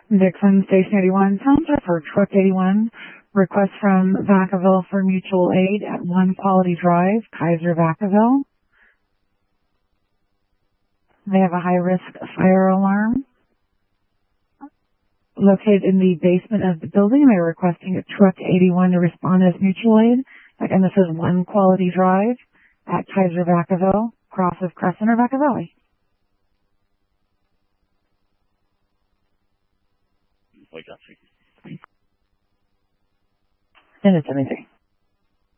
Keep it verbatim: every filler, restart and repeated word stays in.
Dixon Station eighty-one, Township for Truck eighty-one. Request from Vacaville for mutual aid at one Quality Drive, Kaiser, Vacaville. They have a high-risk fire alarm located in the basement of the building. They're requesting a Truck eighty-one to respond as mutual aid. Again, this is one Quality Drive at Kaiser, Vacaville, cross of Crescent or Vacaville. I got you. And it's anything.